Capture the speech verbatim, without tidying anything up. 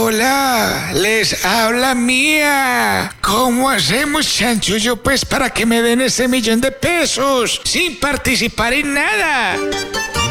Hola, les habla Mía. ¿Cómo hacemos, chanchullo, pues, para que me den ese millón de pesos sin participar en nada?